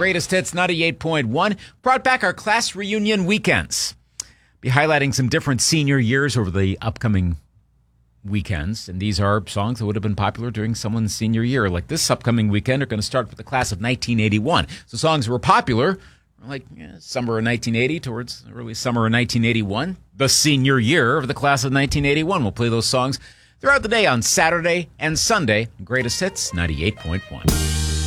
Greatest Hits 98.1 brought back our class reunion weekends. Be highlighting some different senior years over the upcoming weekends, and these are songs that would have been popular during someone's senior year. Like this upcoming weekend are going to start with the class of 1981. So songs were popular like summer of 1980 towards early summer of 1981, the senior year of the class of 1981. We'll play those songs throughout the day on Saturday and Sunday. Greatest Hits 98.1.